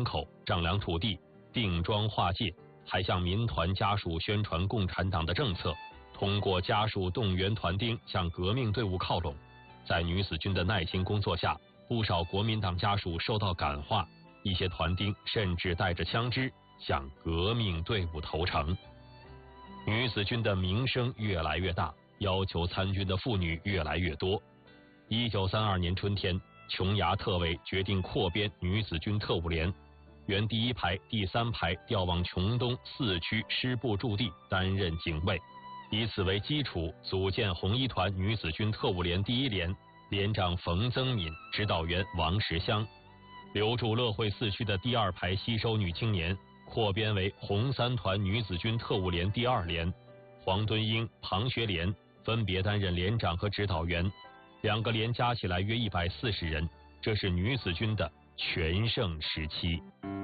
口、丈量土地、定庄划界，还向民团家属宣传共产党的政策，通过家属动员团丁向革命队伍靠拢。在女子军的耐心工作下，不少国民党家属受到感化，一些团丁甚至带着枪支向革命队伍投诚。女子军的名声越来越大，要求参军的妇女越来越多。1932年春天，琼崖特委决定扩编女子军特务连，原第一排、第三排调往琼东4区师部驻地担任警卫，以此为基础组建红一团女子军特务连第一连，连长冯增敏，指导员王石香。留驻乐会4区的第二排吸收女青年，扩编为红3团女子军特务连第2连，黄敦英、庞学莲分别担任连长和指导员，2个连加起来约140人，这是女子军的全盛时期。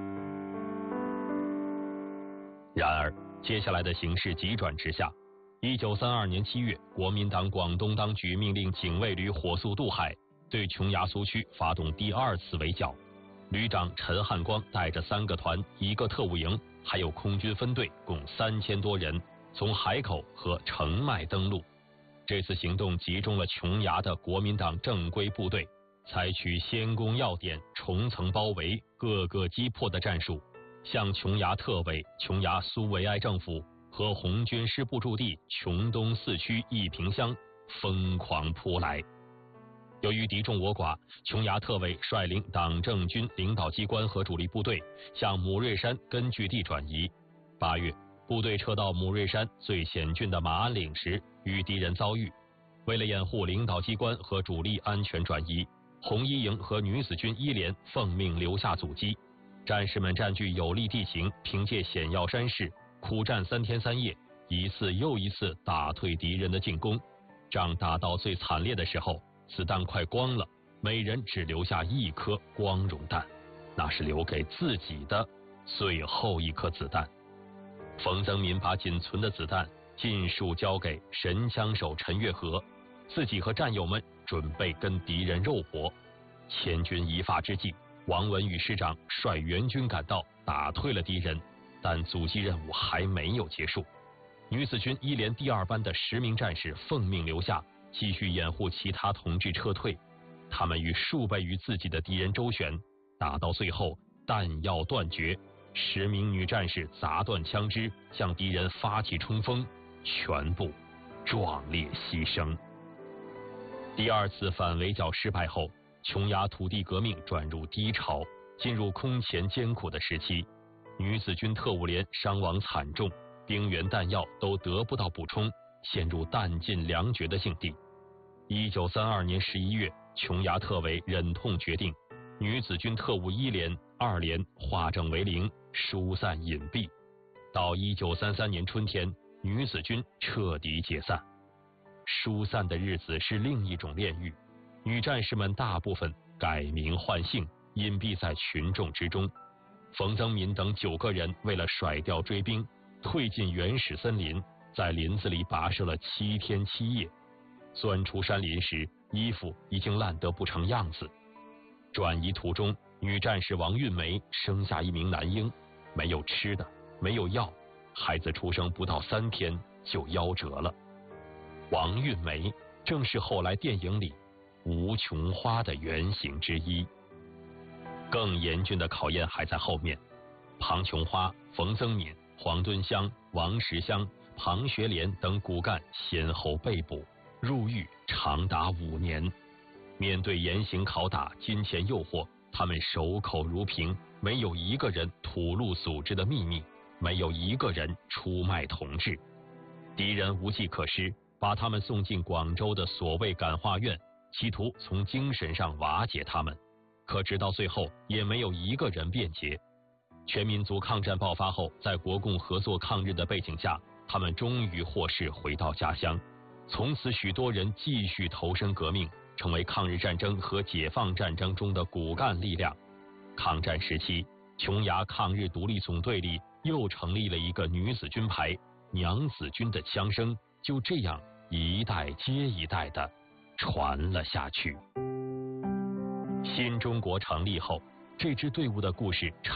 然而，接下来的形势急转直下。1932年7月，国民党广东当局命令警卫旅火速渡海，对琼崖苏区发动第2次围剿。旅长陈汉光带着3个团、1个特务营，还有空军分队，共3000多人，从海口和澄迈登陆。这次行动集中了琼崖的国民党正规部队，采取先攻要点、重层包围、各个击破的战术，向琼崖特委、琼崖苏维埃政府和红军师部驻地琼东4区一平乡疯狂扑来。由于敌众我寡，琼崖特委率领党政军领导机关和主力部队向母瑞山根据地转移。8月，部队撤到母瑞山最险峻的马鞍岭时，与敌人遭遇。为了掩护领导机关和主力安全转移，红一营和女子军1连奉命留下阻击。战士们占据有利地形，凭借险要山势，苦战3天3夜，一次又一次打退敌人的进攻。仗打到最惨烈的时候，子弹快光了，每人只留下1颗光荣弹，那是留给自己的最后1颗子弹。冯增民把仅存的子弹尽数交给神枪手陈月和，自己和战友们准备跟敌人肉搏。千钧一发之际，王文宇师长率援军赶到，打退了敌人，但阻击任务还没有结束。女子军1连第2班的10名战士奉命留下，继续掩护其他同志撤退。他们与数倍于自己的敌人周旋，打到最后弹药断绝，10名女战士砸断枪支，向敌人发起冲锋，全部壮烈牺牲。第2次反围剿失败后，琼崖土地革命转入低潮，进入空前艰苦的时期。女子军特务连伤亡惨重，兵员弹药都得不到补充，陷入弹尽粮绝的境地。1932年11月，琼崖特委忍痛决定，女子军特务1连、2连化整为零，疏散隐蔽。到1933年春天，女子军彻底解散。疏散的日子是另一种炼狱，女战士们大部分改名换姓，隐蔽在群众之中。冯增民等9个人为了甩掉追兵，退进原始森林，在林子里跋涉了7天7夜。钻出山林时，衣服已经烂得不成样子。转移途中，女战士王运梅生下1名男婴，没有吃的，没有药，孩子出生不到3天就夭折了。王运梅正是后来电影里吴琼花的原型之一。更严峻的考验还在后面，庞琼花、冯增敏、黄敦香、王石香、庞学莲等骨干先后被捕入狱，长达5年。面对严刑拷打、金钱诱惑，他们守口如瓶，没有一个人吐露组织的秘密，没有一个人出卖同志。敌人无计可施，把他们送进广州的所谓感化院，企图从精神上瓦解他们。可直到最后，也没有一个人辩解。全民族抗战爆发后，在国共合作抗日的背景下，他们终于获释回到家乡。从此，许多人继续投身革命，成为抗日战争和解放战争中的骨干力量。抗战时期，琼崖抗日独立总队里又成立了一个女子军排，娘子军的枪声就这样一代接一代的传了下去。新中国成立后，这支队伍的故事